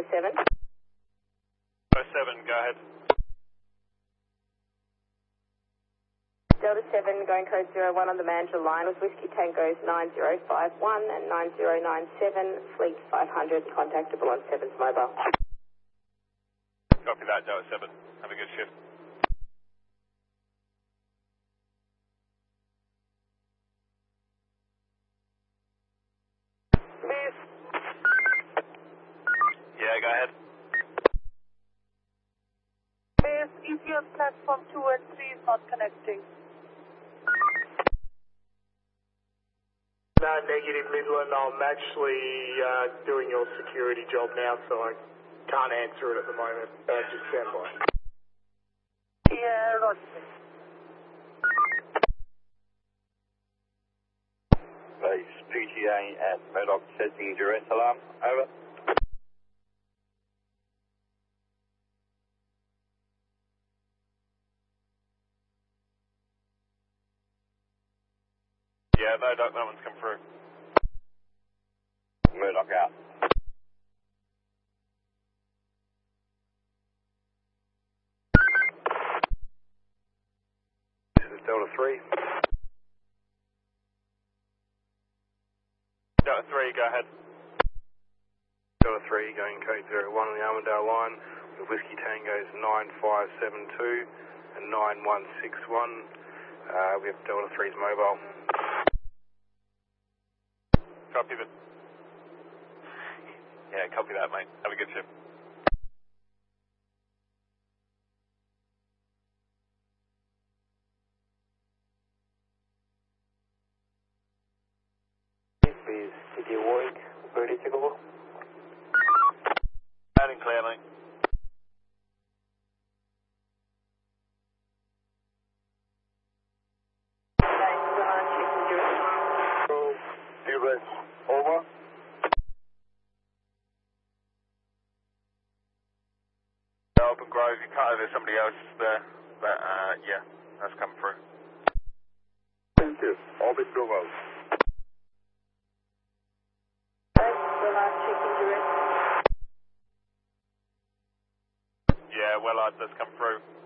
Delta 7. Delta 7, go ahead. Delta 7 going code 01 on the Mandurah line with Whiskey Tango's 9051 and 9097, Fleet 500, contactable on 7's mobile. Copy that, Delta 7. Have a good shift. Miss, Yeah, go ahead. Miss, ETL platform 2 and 3 is not connecting. No, negative, Midland. I'm actually doing your security job now, so I can't answer it at the moment. Just stand by. Yeah, Roger. Base PTA at Murdoch setting duress alarm. Over. Yeah, no, that one's come through. Murdoch out. This is Delta 3. Delta 3, go ahead. Delta 3 going code 01 on the Armidale line with Whiskey Tango's 9572 and 9161. We have Delta 3's mobile. Copy that. Yeah, copy that, mate. Have a good shift. Please, City Warwick, ready to go. Out and clear, mate. Duress, over. Open Grove, you cut over somebody else there. But, yeah, that's come through. Thank you. Orbit Bravo. Yeah, well, that's come through.